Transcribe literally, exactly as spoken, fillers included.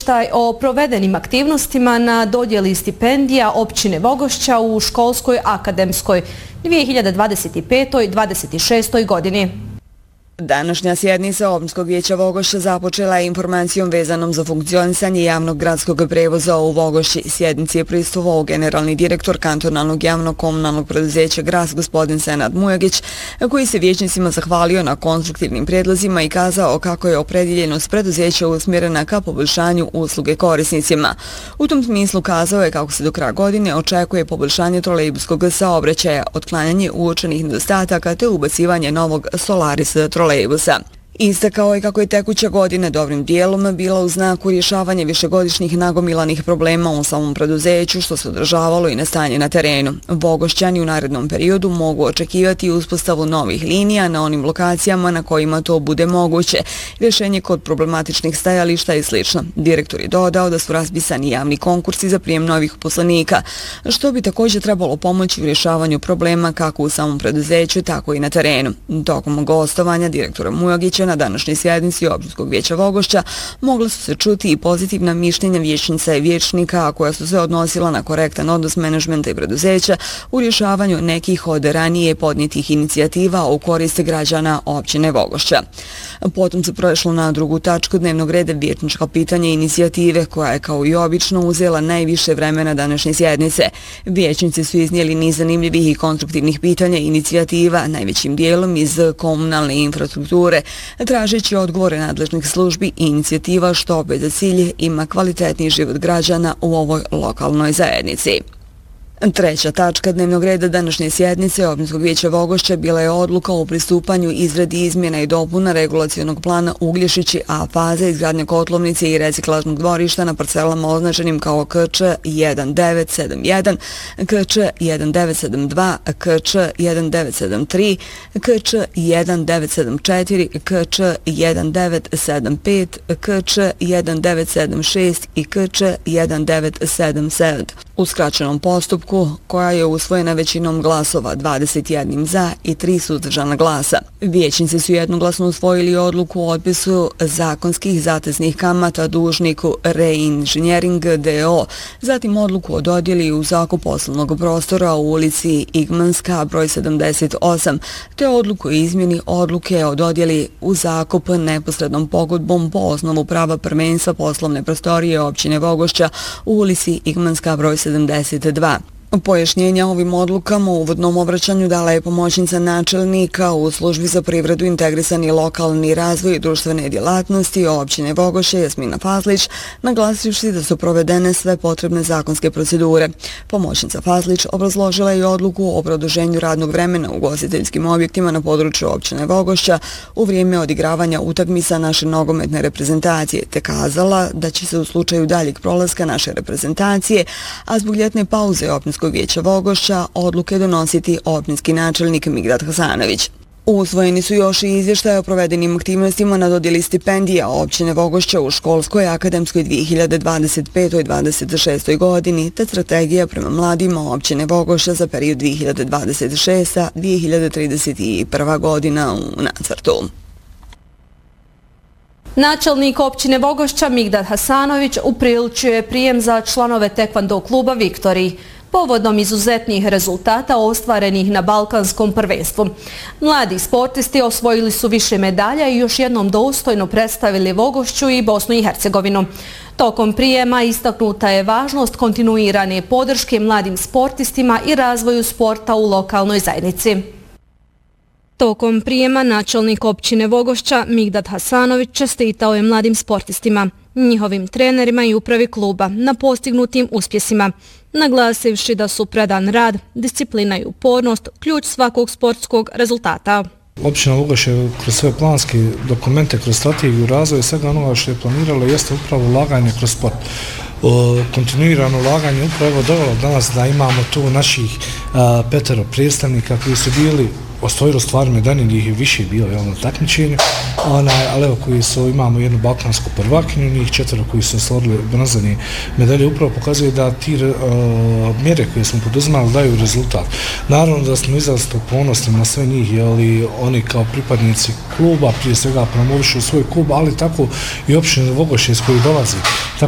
O provedenim aktivnostima na dodjeli stipendija općine Vogošća u školskoj akademskoj dvije hiljade dvadeset pete dvadeset šeste. godini. Današnja sjednica Općinskog vijeća Vogošća započela je informacijom vezanom za funkcionisanje javnog gradskog prevoza u Vogošći. Sjednici je prisustvovao generalni direktor kantonalnog javnog komunalnog preduzeća Gras gospodin Senad Mujagić, koji se vijećnicima zahvalio na konstruktivnim prijedlozima i kazao kako je opredjeljenost preduzeća usmjerena ka poboljšanju usluge korisnicima. U tom smislu kazao je kako se do kraja godine očekuje poboljšanje trolejbuskog saobraćaja, otklanjanje uočenih nedostataka te ubacivanje novog Solaris trolejbusa. Istakao je kako je tekuća godina dobrim dijelom bila u znaku rješavanja višegodišnjih nagomilanih problema u samom preduzeću, što se održavalo i na stanje na terenu. Vogošćani u narednom periodu mogu očekivati uspostavu novih linija na onim lokacijama na kojima to bude moguće, rješenje kod problematičnih stajališta i sl. Direktor je dodao da su raspisani javni konkursi za prijem novih uposlenika, što bi također trebalo pomoći u rješavanju problema kako u samom preduzeću, tako i na terenu. Tokom gostovanja direktora Mujagića na današnjoj sjednici Općinskog vijeća Vogošća mogla su se čuti i pozitivna mišljenja vijećnica i vijećnika koja su se odnosila na korektan odnos menadžmenta i preduzeća u rješavanju nekih od ranije podnijetih inicijativa u korist građana općine Vogošća. Potom se prešlo na drugu tačku dnevnog reda vijećnička pitanja i inicijative koja je kao i obično uzela najviše vremena današnje sjednice. Vijećnici su iznijeli niz zanimljivih i konstruktivnih pitanja i inicijativa, najvećim dijelom iz komunalne infrastrukture, tražeći odgovore nadležnih službi i inicijativa što opet za cilj ima kvalitetniji život građana u ovoj lokalnoj zajednici. Treća tačka dnevnog reda današnje sjednice Općinskog vijeća Vogošća bila je odluka o pristupanju izradi izmjena i dopuna regulacionog plana Uglješići A faze izgradnje kotlovnice i reciklažnog dvorišta na parcelama označenim kao K Č jedan devet sedam jedan, K Č jedan devet sedam dva, K Č jedan devet sedam tri, K Č jedan devet sedam četiri, K Č jedan devet sedam pet, K Č jedan devet sedam šest i K Č jedan devet sedam sedam. U skraćenom postupku, koja je usvojena većinom glasova, dvadeset jedan za i tri suzdržana glasa. Vijećnici su jednoglasno usvojili odluku o otpisu zakonskih zateznih kamata dužniku Reinženjering D O, zatim odluku o dodjeli u zakup poslovnog prostora u ulici Igmanska broj sedamdeset osam, te odluku o izmjeni odluke o dodjeli u zakup neposrednom pogodbom po osnovu prava prvenstva poslovne prostorije općine Vogošća u ulici Igmanska broj sedamdeset dva. Pojašnjenja ovim odlukama u uvodnom obraćanju dala je pomoćnica načelnika u službi za privredu, integrisani lokalni razvoj i društvene djelatnosti općine Vogošće Jasmina Fazlić, naglasivši da su provedene sve potrebne zakonske procedure. Pomoćnica Fazlić obrazložila je odluku o produženju radnog vremena u ugostiteljskim objektima na području općine Vogošća u vrijeme odigravanja utakmica naše nogometne reprezentacije, te kazala da će se u slučaju daljeg prolaska naše reprezentacije, a zbog ljetne pauze općinskog vijeća Vogošća odluke donositi općinski načelnik Migdad Hasanović. Usvojeni su još i izvještaje o provedenim aktivnostima na dodjeli stipendija općine Vogošća u školskoj akademskoj dvije hiljade dvadeset pete dvadeset šeste. godini, te strategija prema mladima općine Vogošća za period dvije hiljade dvadeset šeste do dvije hiljade trideset prve. godina u nacrtu. Načelnik općine Vogošća Migdad Hasanović upriličio je prijem za članove tekvando kluba Viktoriji povodom izuzetnih rezultata ostvarenih na Balkanskom prvenstvu. Mladi sportisti osvojili su više medalja i još jednom dostojno predstavili Vogošću i Bosnu i Hercegovinu. Tokom prijema istaknuta je važnost kontinuirane podrške mladim sportistima i razvoju sporta u lokalnoj zajednici. Tokom prijema načelnik općine Vogošća Migdad Hasanović čestitao je mladim sportistima, njihovim trenerima i upravi kluba na postignutim uspjesima, naglasivši da su predan rad, disciplina i upornost ključ svakog sportskog rezultata. Općina Vogošća kroz sve planske dokumente, kroz strategiju razvoja svega onoga što je planiralo jeste upravo ulaganje kroz sport. Kontinuirano ulaganje upravo dovelo danas da imamo tu naših a, petero predstavnika koji su bili osvojili stvari medalje, njih je više bilo na takmičenju, ali evo koji su, imamo jednu balkansku prvakinju, njih četvero koji su osvojili bronzane medalje, upravo pokazuje da ti uh, mjere koje smo poduzimali daju rezultat. Naravno da smo izrazito ponosni na sve njih, ali oni kao pripadnici kluba prije svega promovišu svoj klub, ali tako i općine Vogošće iz koji dolazi. Tako